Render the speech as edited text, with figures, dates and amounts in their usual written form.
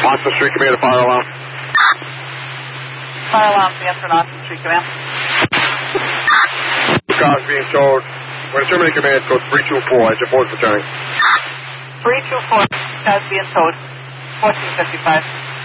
Austin Street Command, fire alarm. Fire alarm, answer Austin Street Command. Cars being towed. We're going to terminate command code 324. Engine 4 is returning. 324, cars being towed. 1455.